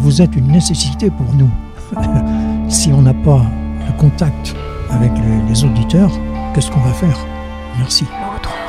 vous êtes une nécessité pour nous. Si on n'a pas le contact avec les auditeurs, qu'est-ce qu'on va faire? Merci. L'autre.